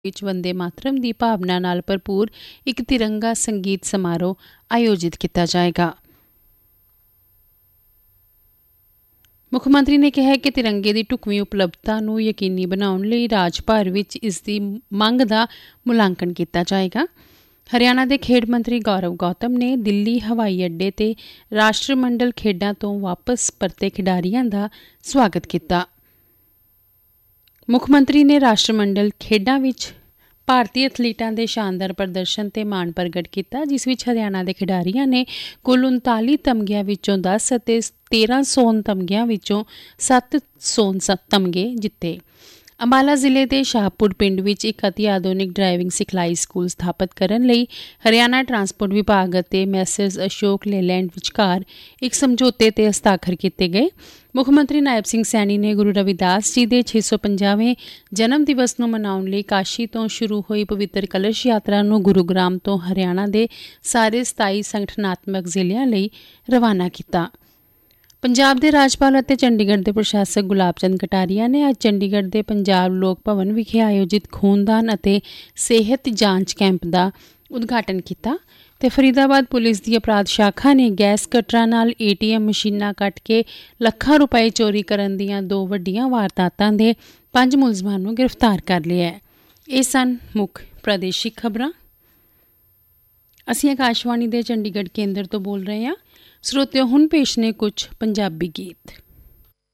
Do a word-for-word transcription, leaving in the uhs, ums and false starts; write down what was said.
ਵਿੱਚ ਵੰਦੇ ਮਾਤਰਮ ਦੀ ਭਾਵਨਾ ਨਾਲ ਭਰਪੂਰ ਇੱਕ ਤਿਰੰਗਾ ਸੰਗੀਤ ਸਮਾਰੋਹ ਆਯੋਜਿਤ ਕੀਤਾ ਜਾਏਗਾ। ਮੁੱਖ ਮੰਤਰੀ ਨੇ ਕਿਹਾ ਕਿ ਤਿਰੰਗੇ ਦੀ ਢੁਕਵੀਂ ਉਪਲਬਧਤਾ ਨੂੰ ਯਕੀਨੀ ਬਣਾਉਣ ਲਈ ਰਾਜ ਭਰ ਵਿੱਚ ਇਸ ਦੀ ਮੰਗ ਦਾ ਮੁਲਾਂਕਣ ਕੀਤਾ ਜਾਏਗਾ। ਹਰਿਆਣਾ ਦੇ ਖੇਡ ਮੰਤਰੀ ਗੌਰਵ ਗੌਤਮ ਨੇ ਦਿੱਲੀ ਹਵਾਈ ਅੱਡੇ 'ਤੇ ਰਾਸ਼ਟਰਮੰਡਲ ਖੇਡਾਂ ਤੋਂ ਵਾਪਸ ਪਰਤੇ ਖਿਡਾਰੀਆਂ ਦਾ ਸਵਾਗਤ ਕੀਤਾ। ਮੁੱਖ ਮੰਤਰੀ ਨੇ ਰਾਸ਼ਟਰਮੰਡਲ ਖੇਡਾਂ ਵਿੱਚ ਭਾਰਤੀ ਐਥਲੀਟਾਂ ਦੇ ਸ਼ਾਨਦਾਰ ਪ੍ਰਦਰਸ਼ਨ 'ਤੇ ਮਾਣ ਪ੍ਰਗਟ ਕੀਤਾ, ਜਿਸ ਵਿੱਚ ਹਰਿਆਣਾ ਦੇ ਖਿਡਾਰੀਆਂ ਨੇ ਕੁੱਲ ਉਨਤਾਲੀ ਤਮਗਿਆਂ ਵਿੱਚੋਂ ਦਸ ਅਤੇ ਤੇਰ੍ਹਾਂ ਸੋਨ ਤਮਗਿਆਂ ਵਿੱਚੋਂ ਸੱਤ ਸੋਨ ਤਮਗੇ ਜਿੱਤੇ। ਅੰਬਾਲਾ ਜ਼ਿਲ੍ਹੇ ਦੇ ਸ਼ਾਹਪੁਰ ਪਿੰਡ ਵਿੱਚ ਇੱਕ ਅਤੀ ਆਧੁਨਿਕ ਡਰਾਈਵਿੰਗ ਸਿਖਲਾਈ ਸਕੂਲ ਸਥਾਪਿਤ ਕਰਨ ਲਈ ਹਰਿਆਣਾ ਟਰਾਂਸਪੋਰਟ ਵਿਭਾਗ ਅਤੇ ਮੈਸਰਜ਼ ਅਸ਼ੋਕ ਲੇਲੈਂਡ ਵਿਚਕਾਰ ਇੱਕ ਸਮਝੌਤੇ 'ਤੇ ਹਸਤਾਖਰ ਕੀਤੇ ਗਏ। ਮੁੱਖ ਮੰਤਰੀ ਨਾਇਬ ਸਿੰਘ ਸੈਣੀ ਨੇ ਗੁਰੂ ਰਵਿਦਾਸ ਜੀ ਦੇ ਛੇ ਸੌ ਪੰਜਾਹਵੇਂ ਜਨਮ ਦਿਵਸ ਨੂੰ ਮਨਾਉਣ ਲਈ ਕਾਸ਼ੀ ਤੋਂ ਸ਼ੁਰੂ ਹੋਈ ਪਵਿੱਤਰ ਕਲਸ਼ ਯਾਤਰਾ ਨੂੰ ਗੁਰੂਗ੍ਰਾਮ ਤੋਂ ਹਰਿਆਣਾ ਦੇ ਸਾਰੇ ਸਤਾਈ ਸੰਗਠਨਾਤਮਕ ਜ਼ਿਲ੍ਹਿਆਂ ਲਈ ਰਵਾਨਾ ਕੀਤਾ। ਪੰਜਾਬ ਦੇ ਰਾਜਪਾਲ ਅਤੇ ਚੰਡੀਗੜ੍ਹ ਦੇ ਪ੍ਰਸ਼ਾਸਕ ਗੁਲਾਬ ਚੰਦ ਕਟਾਰੀਆ ਨੇ ਅੱਜ ਚੰਡੀਗੜ੍ਹ ਦੇ ਪੰਜਾਬ ਲੋਕ ਭਵਨ ਵਿਖੇ ਆਯੋਜਿਤ ਖੂਨਦਾਨ ਅਤੇ ਸਿਹਤ ਜਾਂਚ ਕੈਂਪ ਦਾ ਉਦਘਾਟਨ ਕੀਤਾ ਤੇ ਫਰੀਦਾਬਾਦ ਪੁਲਿਸ ਦੀ ਅਪਰਾਧ ਸ਼ਾਖਾ ਨੇ ਗੈਸ ਕਟਰਾਂ ਨਾਲ ਏ ਟੀ ਐਮ ਮਸ਼ੀਨਾਂ ਕੱਟ ਕੇ ਲੱਖਾਂ ਰੁਪਏ ਚੋਰੀ ਕਰਨ ਦੀਆਂ ਦੋ ਵੱਡੀਆਂ ਵਾਰਦਾਤਾਂ ਦੇ ਪੰਜ ਮੁਲਜ਼ਮਾਂ ਨੂੰ ਗ੍ਰਿਫਤਾਰ ਕਰ ਲਿਆ ਹੈ। ਇਹ ਸਨ ਮੁੱਖ ਪ੍ਰਾਦੇਸ਼ਿਕ ਖਬਰਾਂ। ਅਸੀਂ ਆਕਾਸ਼ਵਾਣੀ ਦੇ ਚੰਡੀਗੜ੍ਹ ਕੇਂਦਰ ਤੋਂ ਬੋਲ ਰਹੇ ਹਾਂ। ਸਰੋਤਿਓ, ਹੁਣ ਪੇਸ਼ ਨੇ ਕੁਝ ਪੰਜਾਬੀ ਗੀਤ।